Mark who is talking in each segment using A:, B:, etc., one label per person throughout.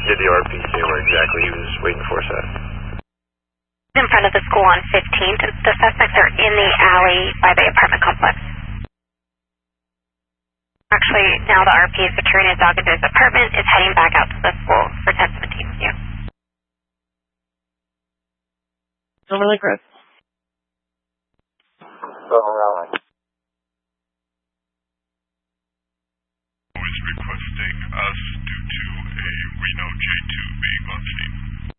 A: did the RP say where exactly he was waiting for us at?
B: In front of the school on 15th. The suspects are in the alley by the apartment complex. Actually, now the RP is securing his dog into his apartment, is heading back out to the school for 1017 view.
C: Overlay Chris.
D: Is requesting us due to a Reno J2 being on scene.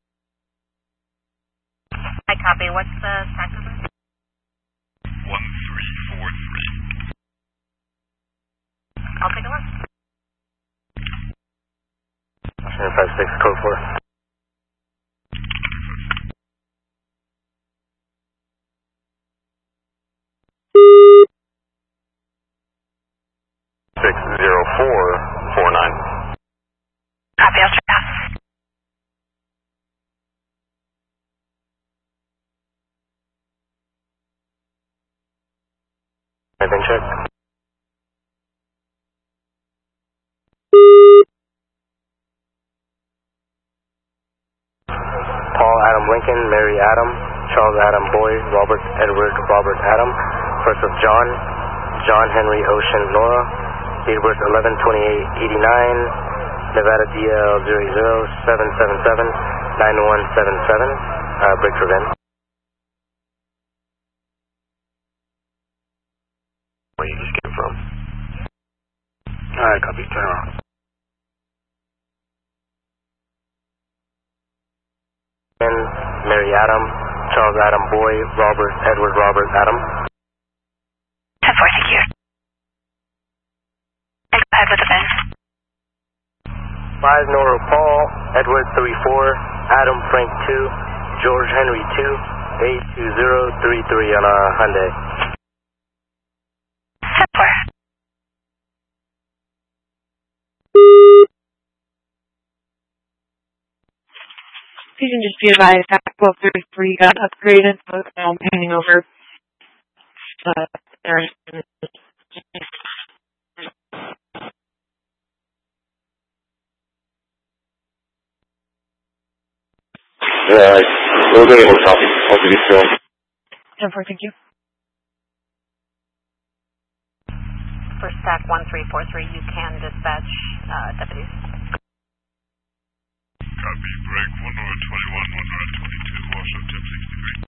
B: I copy. What's the stack number?
D: 1343.
B: I'll take a look.
A: 56, code 4.
B: Copy, I'll check out.
A: I've been checked. Paul Adam Lincoln, Mary Adam, Charles Adam Boy, Robert Edward Robert Adam, first of John, John Henry Ocean Nora, date of birth 11/28/89, Nevada DL 00777-9177, break for VIN. Where you just came from? Alright, copy, turn around. Mary Adam, Charles Adam Boy, Robert Edward Robert Adam.
B: 10-4, thank you. And go ahead with the VIN.
A: 5 Nora Paul, Edward 34, Adam Frank 2, George Henry 2, 82033 on a Hyundai.
B: 10-4.
C: You can just be advised that 1233 got upgraded, so it's now painting over.
A: We'll be able to copy. I'll give you
C: 10-4, thank you.
B: For stack 1343, you can dispatch deputies.
D: Copy, break 121, 122, also 1063.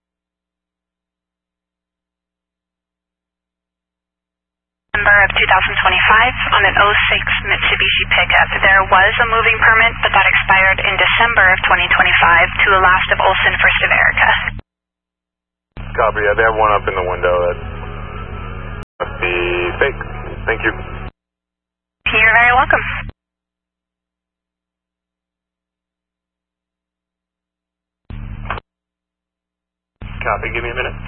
B: December of 2025 on an 06 Mitsubishi pickup. There was a moving permit, but that expired in December of 2025 to the last of Olson First of Erica.
A: Copy, they have one up in the window that must be fake. Thank you.
B: You're very welcome.
A: Copy, give me a minute.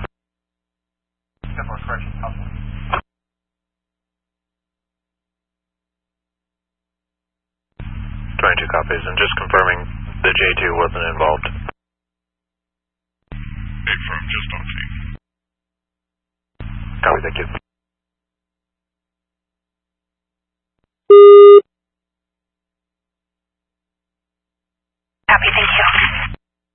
A: 22 copies, and just confirming the J2 wasn't involved.
D: A firm just on scene.
A: Copy, thank you.